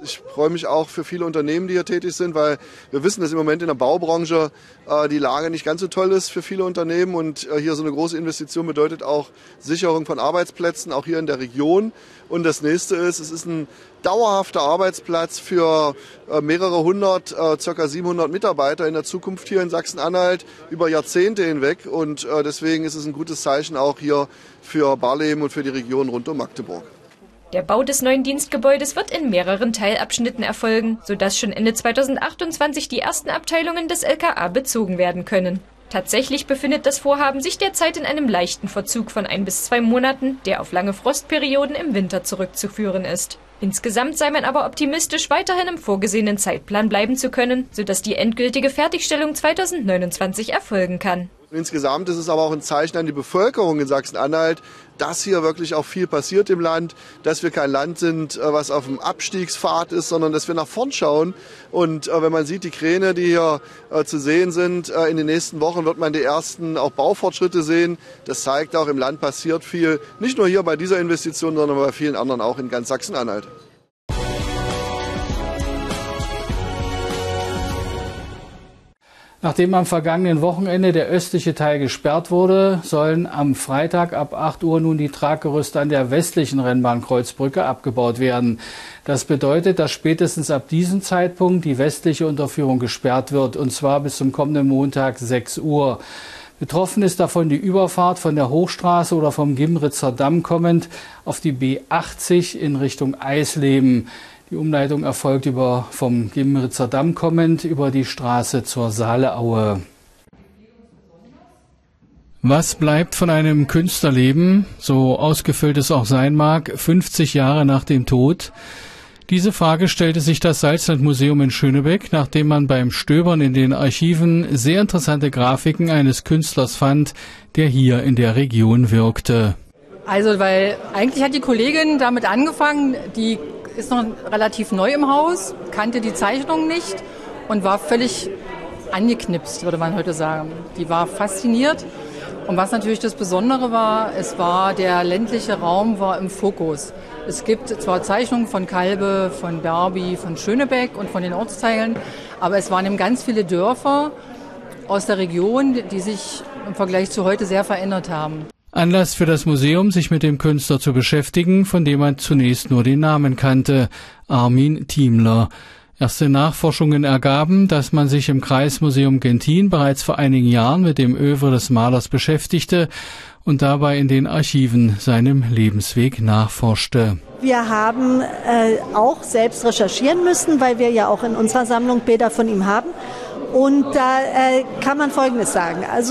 ich freue mich auch für viele Unternehmen, die hier tätig sind, weil wir wissen, dass im Moment in der Baubranche die Lage nicht ganz so toll ist für viele Unternehmen. Und hier so eine große Investition bedeutet auch Sicherung von Arbeitsplätzen, auch hier in der Region. Und das nächste ist, es ist ein dauerhafter Arbeitsplatz für mehrere hundert, ca. 700 Mitarbeiter in der Zukunft hier in Sachsen-Anhalt über Jahrzehnte hinweg. Und deswegen ist es ein gutes Zeichen auch hier für Barleben und für die Region rund um Magdeburg. Der Bau des neuen Dienstgebäudes wird in mehreren Teilabschnitten erfolgen, sodass schon Ende 2028 die ersten Abteilungen des LKA bezogen werden können. Tatsächlich befindet das Vorhaben sich derzeit in einem leichten Verzug von 1 bis 2 Monaten, der auf lange Frostperioden im Winter zurückzuführen ist. Insgesamt sei man aber optimistisch, weiterhin im vorgesehenen Zeitplan bleiben zu können, sodass die endgültige Fertigstellung 2029 erfolgen kann. Insgesamt ist es aber auch ein Zeichen an die Bevölkerung in Sachsen-Anhalt, dass hier wirklich auch viel passiert im Land, dass wir kein Land sind, was auf dem Abstiegspfad ist, sondern dass wir nach vorn schauen. Und wenn man sieht, die Kräne, die hier zu sehen sind, in den nächsten Wochen wird man die ersten auch Baufortschritte sehen. Das zeigt auch, im Land passiert viel, nicht nur hier bei dieser Investition, sondern bei vielen anderen auch in ganz Sachsen-Anhalt. Nachdem am vergangenen Wochenende der östliche Teil gesperrt wurde, sollen am Freitag ab 8 Uhr nun die Traggerüste an der westlichen Rennbahnkreuzbrücke abgebaut werden. Das bedeutet, dass spätestens ab diesem Zeitpunkt die westliche Unterführung gesperrt wird, und zwar bis zum kommenden Montag 6 Uhr. Betroffen ist davon die Überfahrt von der Hochstraße oder vom Gimritzer Damm kommend auf die B80 in Richtung Eisleben. Die Umleitung erfolgt vom Gimritzer Damm kommend über die Straße zur Saaleaue. Was bleibt von einem Künstlerleben, so ausgefüllt es auch sein mag, 50 Jahre nach dem Tod? Diese Frage stellte sich das Salzlandmuseum in Schönebeck, nachdem man beim Stöbern in den Archiven sehr interessante Grafiken eines Künstlers fand, der hier in der Region wirkte. Also, weil eigentlich hat die Kollegin damit angefangen, die ist noch relativ neu im Haus, kannte die Zeichnung nicht und war völlig angeknipst, würde man heute sagen. Die war fasziniert. Und was natürlich das Besondere war, der ländliche Raum war im Fokus. Es gibt zwar Zeichnungen von Kalbe, von Berbi, von Schönebeck und von den Ortsteilen, aber es waren eben ganz viele Dörfer aus der Region, die sich im Vergleich zu heute sehr verändert haben. Anlass für das Museum, sich mit dem Künstler zu beschäftigen, von dem man zunächst nur den Namen kannte, Armin Thiemler. Erste Nachforschungen ergaben, dass man sich im Kreismuseum Genthin bereits vor einigen Jahren mit dem Œuvre des Malers beschäftigte und dabei in den Archiven seinem Lebensweg nachforschte. Wir haben auch selbst recherchieren müssen, weil wir ja auch in unserer Sammlung Bilder von ihm haben. Und da kann man Folgendes sagen. Also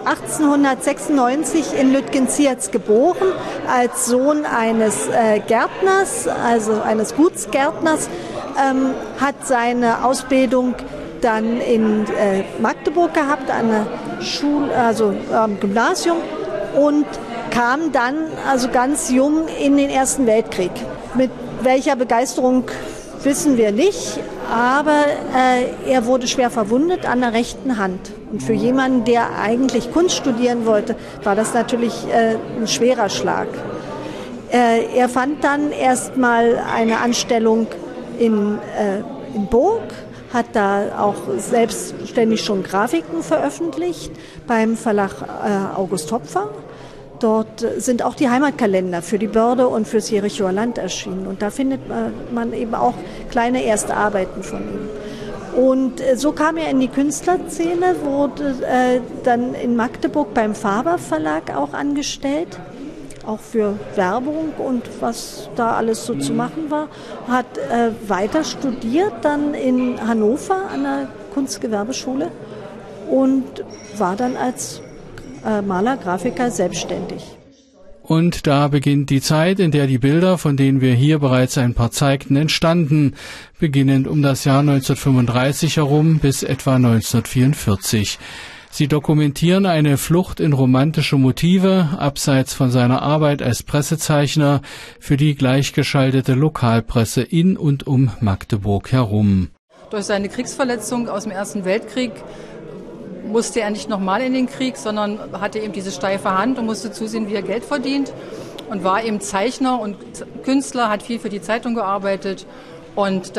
1896 in Lütgenzietz geboren, als Sohn eines Gärtners, also eines Gutsgärtners, hat seine Ausbildung dann in Magdeburg gehabt, an der Schule, also am Gymnasium, und kam dann also ganz jung in den Ersten Weltkrieg. Mit welcher Begeisterung wissen wir nicht, aber er wurde schwer verwundet an der rechten Hand. Und für jemanden, der eigentlich Kunst studieren wollte, war das natürlich ein schwerer Schlag. Er fand dann erstmal eine Anstellung in Burg, hat da auch selbstständig schon Grafiken veröffentlicht beim Verlag August Hopfer. Dort sind auch die Heimatkalender für die Börde und fürs Jerichoer Land erschienen. Und da findet man eben auch kleine erste Arbeiten von ihm. Und so kam er in die Künstlerszene, wurde dann in Magdeburg beim Faber Verlag auch angestellt, auch für Werbung und was da alles so zu machen war. Hat weiter studiert, dann in Hannover an der Kunstgewerbeschule und war dann als Maler, Grafiker selbstständig. Und da beginnt die Zeit, in der die Bilder, von denen wir hier bereits ein paar zeigten, entstanden, beginnend um das Jahr 1935 herum bis etwa 1944. Sie dokumentieren eine Flucht in romantische Motive, abseits von seiner Arbeit als Pressezeichner für die gleichgeschaltete Lokalpresse in und um Magdeburg herum. Durch seine Kriegsverletzung aus dem Ersten Weltkrieg musste er nicht nochmal in den Krieg, sondern hatte eben diese steife Hand und musste zusehen, wie er Geld verdient und war eben Zeichner und Künstler, hat viel für die Zeitung gearbeitet und